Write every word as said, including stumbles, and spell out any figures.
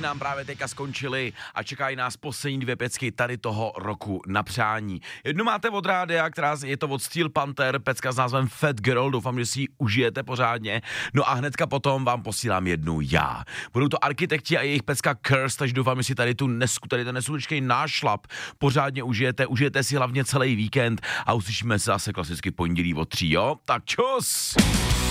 nám právě teďka skončily a čekají nás poslední dvě pecky tady toho roku na přání. Jednu máte od rádia, která je to od Steel Panther, pecka s názvem Fat Girl, doufám, že si ji užijete pořádně. No a hnedka potom vám posílám jednu já. Budou to Architekti a jejich pecka Curse, takže doufám, že si tady tu nesku, tady ten nesudečkej nášlap pořádně užijete, užijete si hlavně celý víkend a uslyšíme se zase klasicky pondělí od tří, jo? Tak čus!